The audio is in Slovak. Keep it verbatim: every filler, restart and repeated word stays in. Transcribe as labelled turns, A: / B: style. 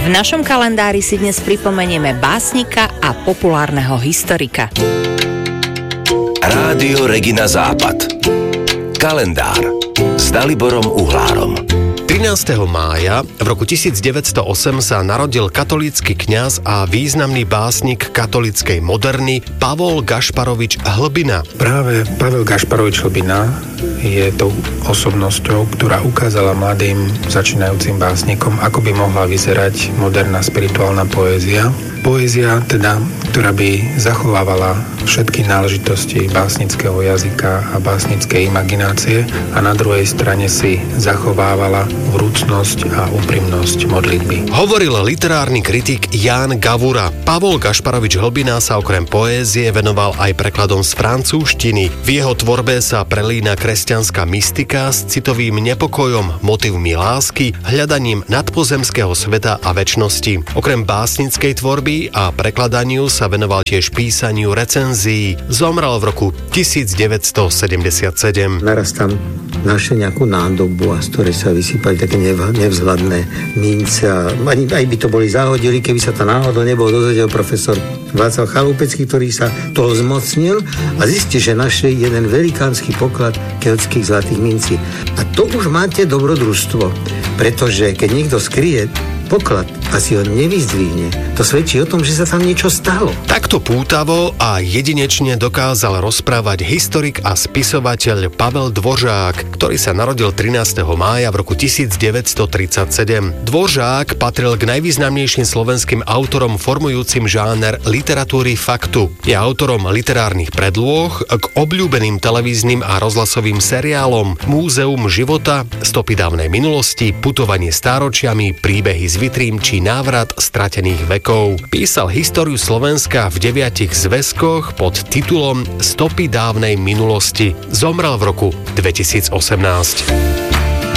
A: V našom kalendári si dnes pripomenieme básnika a populárneho historika.
B: Rádio Regina Západ. Kalendár s Daliborom Uhlárom.
C: trinásteho mája v roku tisícdeväťsto osem sa narodil katolícky kňaz a významný básnik katolíckej moderny Pavol Gašparovič Hlbina.
D: Práve Pavel Gašparovič Hlbina je tou osobnosťou, ktorá ukázala mladým začínajúcim básnikom, ako by mohla vyzerať moderná spirituálna poézia. Poézia, teda, ktorá by zachovávala všetky náležitosti básnického jazyka a básnickej imaginácie a na druhej strane si zachovávala vrúcnosť a úprimnosť modlitby.
C: Hovoril literárny kritik Ján Gavura. Pavol Gašparovič Hlbina sa okrem poézie venoval aj prekladom z francúzštiny. V jeho tvorbe sa prelína kresťanská mystika s citovým nepokojom, motivmi lásky, hľadaním nadpozemského sveta a večnosti. Okrem básnickej tvorby a prekladaniu sa venoval tiež písaniu recenzií. Zomrel v roku tisícdeväťstosedemdesiatsedem.
E: Naraz tam našiel nejakú nádobu a z ktorej sa vysypali také nev- nevzhľadné mince a ani aj by to boli zahodili, keby sa to náhodou nebol dozvedel profesor Václav Chalúpecký, ktorý sa toho zmocnil a zistil, že našli jeden velikánsky poklad keľtských zlatých mincí. A to už máte dobrodružstvo, pretože keď niekto skrie poklad a si ho nevyzdvihne, to svedčí o tom, že sa tam niečo stalo.
C: Takto pútavo a jedinečne dokázal rozprávať historik a spisovateľ Pavel Dvořák, ktorý sa narodil trinásteho mája v roku tisícdeväťstotridsaťsedem. Dvořák patril k najvýznamnejším slovenským autorom formujúcim žáner literatúry faktu. Je autorom literárnych predloh k obľúbeným televíznym a rozhlasovým seriálom Múzeum života, Stopy dávnej minulosti, Putovanie stáročiami, Príbehy z vitrím či Návrat stratených vekov. Písal históriu Slovenska v deviatich zväzkoch pod titulom Stopy dávnej minulosti. Zomrel v roku dvetisícosemnásť.